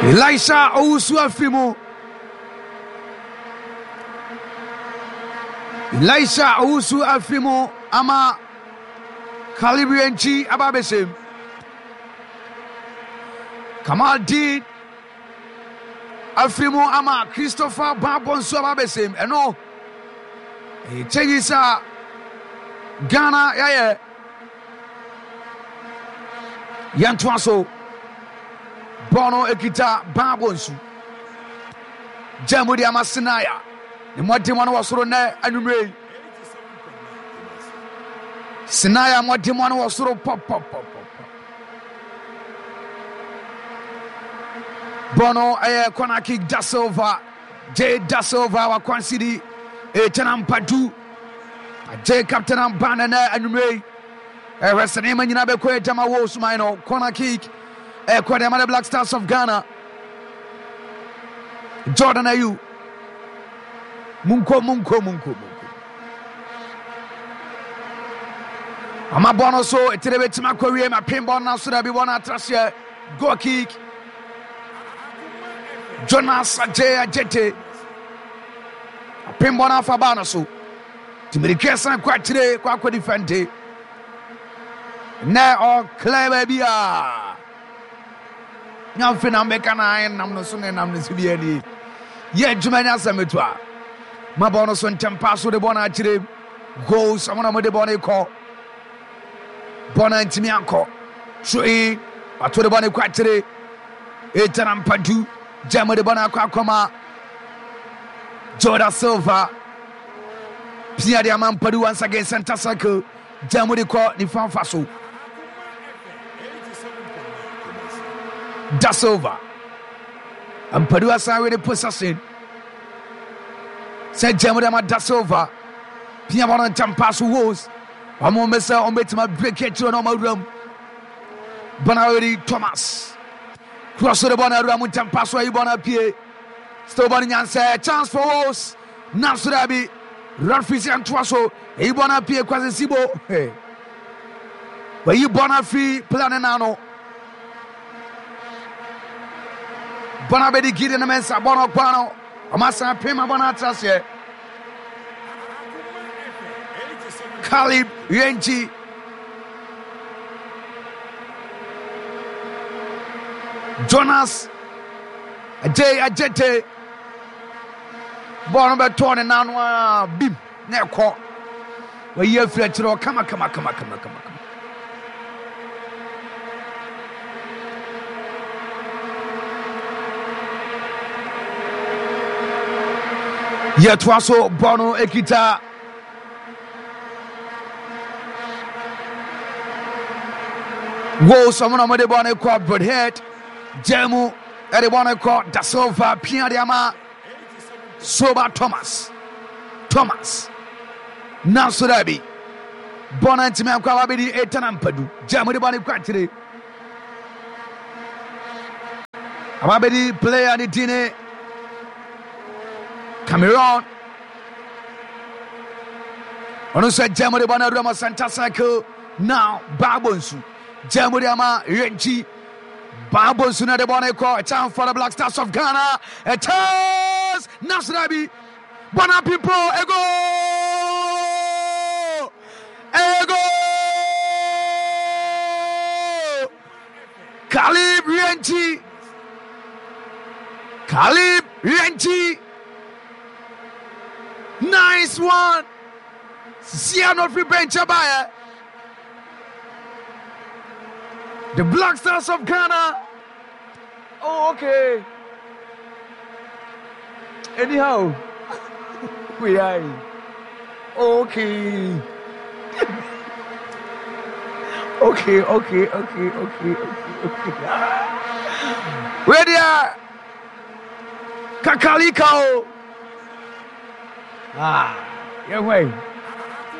Elisha Owusu Afimo. Elisha Owusu Afimo ama Kalibrienchi Ababesem. Kamal D Afimo ama Christopher Babonso Ababesem. Eno Chegisa Ghana yaye Yantwaso Bono Ekita Babonsu Jamudi Amasinaya the Motimano was sort of anyway. Sinaya Motimano was sort of pop. Bono Kona kick Dasova J Dasova wa Kwansidi Tenam Padu J Captain Banana anyway. Resanema Nyinabe Kwetama Wosmaino Kona kick Kwadema the Black Stars of Ghana. Jordan Ayu Munko. Ama bono so eterebe tima kowie ma pinball na so da bi bona atrasia go kick. Jonas Ajete pinball na fa ba na so. Timirikesa kwa tire kwa defende. Na o clever bia. Nyamfe na mbeka na nam no so ne nam no sibia ni. Ye djumanya sametwa. Mabono so ntempa so de bona atire goals amona mo de bona ko bona ntimi anko so ato de bona kwatire etanampadu jamo de bona akoma Jordan Silva Pia de Amampadu once again center circle jamo de ko ni fanfa so Da Silva Ampadu asa we de possession Said Jamudama Dasova, Piamon and Tampasu Wos, Amon Messa on Betima break it to a normal room. Bonari Thomas Cross the Bonaram Tampaso, Ibona Pie, Stobanian said, chance for Wos, Nasurabi, Rafisi and Twaso, Ibona Pie Quasibo, hey. But you Bonafi Planano Bonabedi Kid in the Mensa Bonapano. Amasa Pima Bonatas here. Kalib Yenchi Jonas Ajete Born by Tony Nanwa Bim Neko. Where you Fletcher come. Yetwaso Bono Ekita Wo someone on the bonnet called Birdhead Jemu at the bonnet called Dasova Piadiama Soba Thomas Nasurabi Bonantima Kwabidi Etanampadu Jemu the bonnet quantity Ababedi player the Dine Cameroon. On said Jamori Bonarama Santa Cycle. Now Babonsu. Jamoriama Renchi. Babonsu na de Boneco. A time for the Black Stars of Ghana. A chance. Nasrabi. Bonapi Pro. Ego. Kalib Renchi. Nice one. Siano free bench abaya. The Black Stars of Ghana. Oh, okay. Anyhow, we are okay. Okay. Where they are? Kakalikao. Yeah, wait.